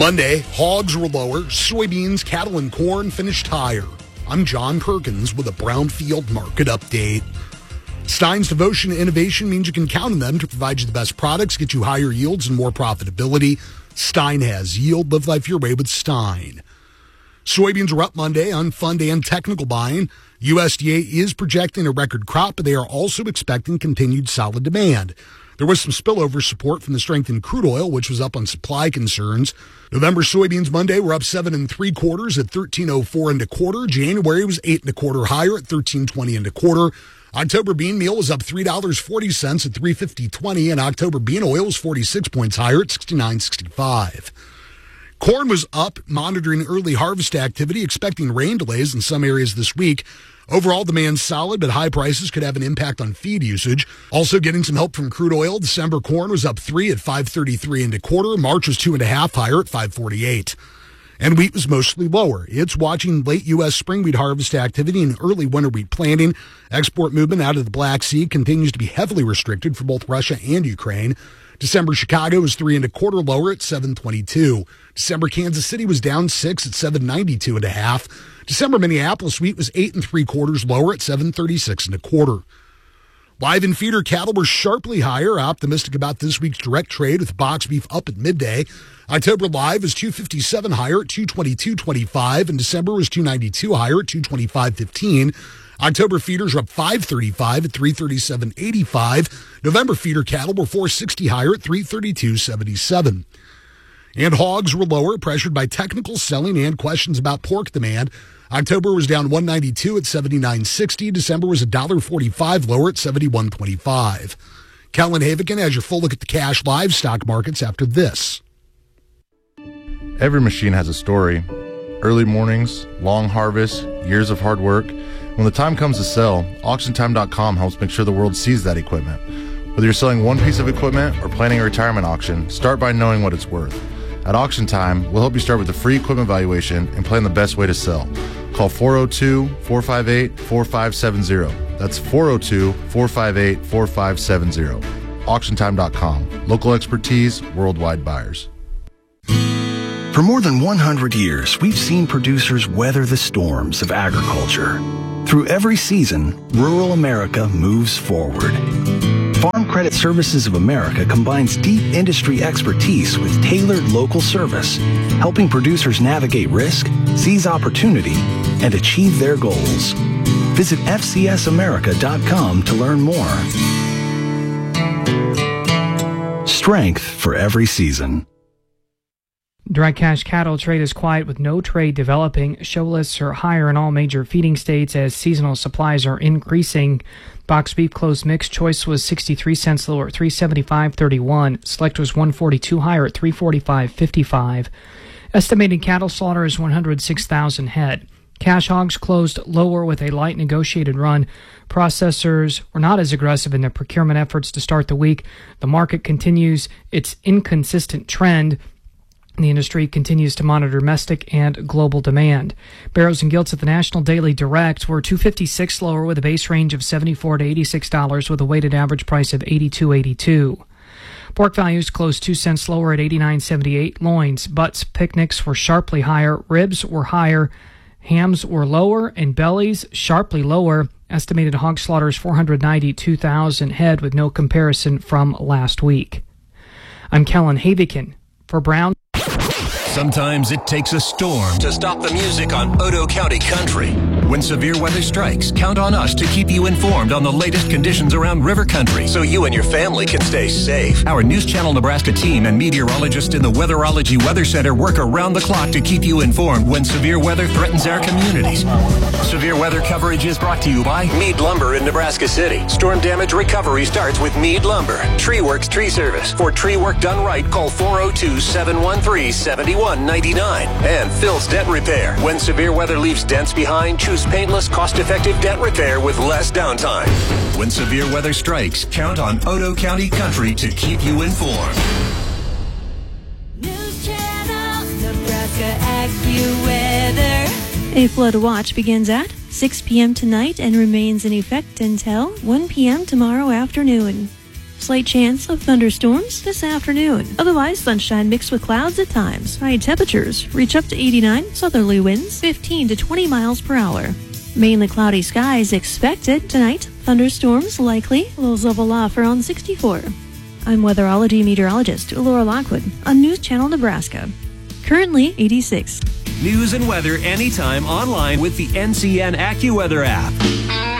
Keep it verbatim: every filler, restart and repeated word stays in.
Monday, hogs were lower. Soybeans, cattle, and corn finished higher. I'm John Perkins with a Brownfield Market Update. Stein's devotion to innovation means you can count on them to provide you the best products, get you higher yields and more profitability. Stein has yield. Live life your way with Stein. Soybeans are up Monday on fund and technical buying. U S D A is projecting a record crop, but they are also expecting continued solid demand. There was some spillover support from the strength in crude oil, which was up on supply concerns. November soybeans Monday were up seven and three quarters at thirteen oh four and a quarter. January was eight and a quarter higher at thirteen twenty and a quarter. October bean meal was up three dollars and forty cents at three fifty twenty, and October bean oil was forty-six points higher at sixty-nine sixty-five. Corn was up, monitoring early harvest activity, expecting rain delays in some areas this week. Overall, demand solid, but high prices could have an impact on feed usage. Also getting some help from crude oil. December corn was up three at five thirty-three and a quarter. March was two and a half higher at five forty-eight. And wheat was mostly lower. It's watching late U S spring wheat harvest activity and early winter wheat planting. Export movement out of the Black Sea continues to be heavily restricted for both Russia and Ukraine. December Chicago was three and a quarter lower at seven twenty-two. December Kansas City was down six at seven ninety-two and a half. December Minneapolis wheat was eight and three quarters lower at seven thirty-six and a quarter. Live and feeder cattle were sharply higher, optimistic about this week's direct trade with box beef up at midday. October live was two fifty-seven higher at two twenty-two twenty-five, and December was two ninety-two higher at two twenty-five fifteen. October feeders were up five thirty-five at three thirty-seven eighty-five. November feeder cattle were four sixty higher at three thirty-two seventy-seven. And hogs were lower, pressured by technical selling and questions about pork demand. October was down one ninety-two at seventy-nine sixty. December was one dollar and forty-five lower at seventy-one twenty-five. Kellen Havigan has your full look at the cash livestock markets after this. Every machine has a story. Early mornings, long harvests, years of hard work. When the time comes to sell, auction time dot com helps make sure the world sees that equipment. Whether you're selling one piece of equipment or planning a retirement auction, start by knowing what it's worth. At Auction Time, we'll help you start with a free equipment valuation and plan the best way to sell. Call four oh two, four five eight, four five seven zero. That's four oh two, four five eight, four five seven zero. auction time dot com. Local expertise, worldwide buyers. For more than one hundred years, we've seen producers weather the storms of agriculture. Through every season, rural America moves forward. Farm Credit Services of America combines deep industry expertise with tailored local service, helping producers navigate risk, seize opportunity, and achieve their goals. Visit F C S America dot com to learn more. Strength for every season. Dry cash cattle trade is quiet with no trade developing. Show lists are higher in all major feeding states as seasonal supplies are increasing. Box beef closed mixed choice was sixty-three cents lower at three seventy-five thirty-one. Select was one forty-two higher at three forty-five fifty-five. Estimated cattle slaughter is one hundred six thousand head. Cash hogs closed lower with a light negotiated run. Processors were not as aggressive in their procurement efforts to start the week. The market continues its inconsistent trend. The industry continues to monitor domestic and global demand. Barrows and Gilts at the National Daily Direct were two fifty-six lower with a base range of seventy-four to eighty-six dollars with a weighted average price of eighty-two eighty-two. Pork values closed two cents lower at eighty-nine seventy-eight. Loins, butts, picnics were sharply higher. Ribs were higher. Hams were lower, and bellies sharply lower. Estimated hog slaughter is four hundred ninety-two thousand head with no comparison from last week. I'm Kellen Havigan for Brown. Sometimes it takes a storm to stop the music on Odo County Country. When severe weather strikes, count on us to keep you informed on the latest conditions around River Country so you and your family can stay safe. Our News Channel Nebraska team and meteorologists in the Weatherology Weather Center work around the clock to keep you informed when severe weather threatens our communities. Severe weather coverage is brought to you by Mead Lumber in Nebraska City. Storm damage recovery starts with Mead Lumber. Tree Works Tree Service. For tree work done right, call four oh two, seven one three, seven one nine nine. And Phil's Dent Repair. When severe weather leaves dents behind, choose painless, cost-effective dent repair with less downtime. When severe weather strikes, count on Odo County Country to keep you informed. News Channel, Nebraska AccuWeather. A flood watch begins at six p.m. tonight and remains in effect until one p.m. tomorrow afternoon. Slight chance of thunderstorms this afternoon. Otherwise, sunshine mixed with clouds at times. High temperatures reach up to eighty-nine, southerly winds fifteen to twenty miles per hour. Mainly cloudy skies expected tonight. Thunderstorms likely. Lows level off around sixty-four. I'm weatherology meteorologist Laura Lockwood on News Channel Nebraska. Currently eighty-six. News and weather anytime online with the N C N AccuWeather app.